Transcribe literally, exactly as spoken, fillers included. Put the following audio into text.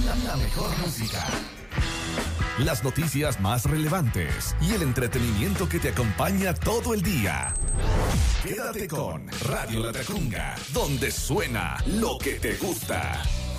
La, la mejor música. Las noticias más relevantes y el entretenimiento que te acompaña todo el día. Quédate con Radio La Tacunga, donde suena lo que te gusta.